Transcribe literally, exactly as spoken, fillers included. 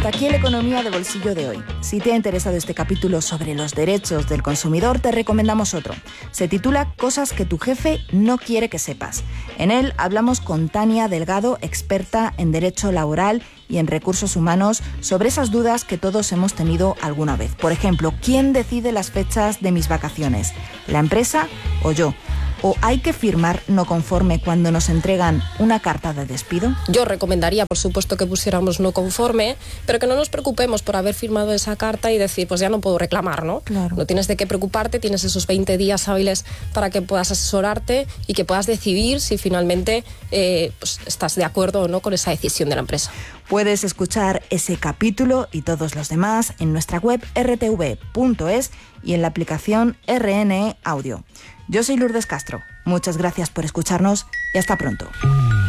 hasta aquí la economía de bolsillo de hoy. Si te ha interesado este capítulo sobre los derechos del consumidor, te recomendamos otro. Se titula Cosas que tu jefe no quiere que sepas. En él hablamos con Tania Delgado, experta en derecho laboral y en recursos humanos, sobre esas dudas que todos hemos tenido alguna vez. Por ejemplo, ¿quién decide las fechas de mis vacaciones? ¿La empresa o yo? ¿O hay que firmar no conforme cuando nos entregan una carta de despido? Yo recomendaría, por supuesto, que pusiéramos no conforme, pero que no nos preocupemos por haber firmado esa carta y decir, pues ya no puedo reclamar, ¿no? Claro. No tienes de qué preocuparte, tienes esos veinte días hábiles para que puedas asesorarte y que puedas decidir si finalmente eh, pues, estás de acuerdo o no con esa decisión de la empresa. Puedes escuchar ese capítulo y todos los demás en nuestra web erre te ve punto es y en la aplicación erre ene e Audio. Yo soy Lourdes Castro. Muchas gracias por escucharnos y hasta pronto.